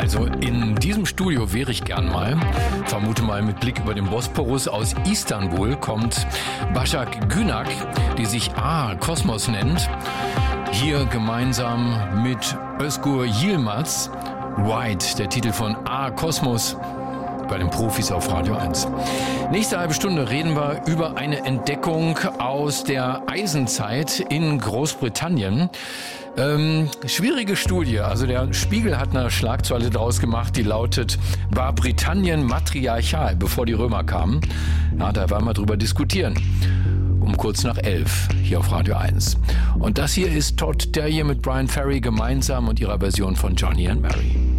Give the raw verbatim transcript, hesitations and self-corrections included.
Also in diesem Studio wäre ich gern mal. Vermute mal mit Blick über den Bosporus. Aus Istanbul kommt Başak Günak, die sich A Kosmos nennt. Hier gemeinsam mit Özgür Yilmaz. White, der Titel von A Kosmos. Bei den Profis auf Radio eins. Nächste halbe Stunde reden wir über eine Entdeckung aus der Eisenzeit in Großbritannien. Ähm, schwierige Studie. Also der Spiegel hat eine Schlagzeile draus gemacht, die lautet: War Britannien matriarchal, bevor die Römer kamen? Ja, da wollen wir drüber diskutieren. Um kurz nach elf hier auf Radio eins. Und das hier ist Todd Terje mit Brian Ferry gemeinsam und ihrer Version von Johnny and Mary.